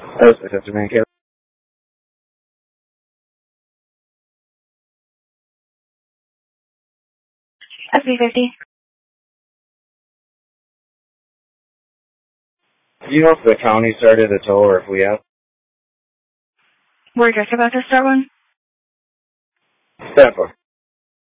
Oh, is that Jamaica? SB50. Do you know if the county started a tow or if we have? We're just about to start one. Step